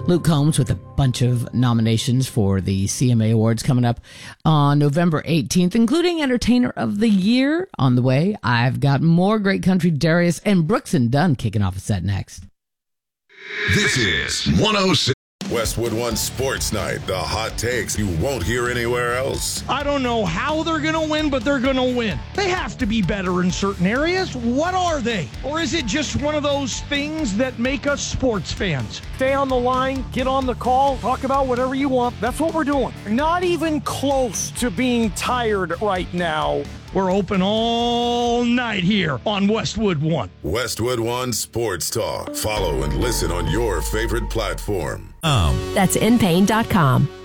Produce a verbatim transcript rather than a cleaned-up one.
Luke Combs with a bunch of nominations for the C M A Awards coming up on November eighteenth, including Entertainer of the Year on the way. I've got more great country. Darius and Brooks and Dunn kicking off a set next. This is one oh six. Westwood One Sports Night, the hot takes you won't hear anywhere else. I don't know how they're going to win, but they're going to win. They have to be better in certain areas. What are they? Or is it just one of those things that make us sports fans? Stay on the line, get on the call, talk about whatever you want. That's what we're doing. Not even close to being tired right now. We're open all night here on Westwood One. Westwood One Sports Talk. Follow and listen on your favorite platform. That's in pain dot com.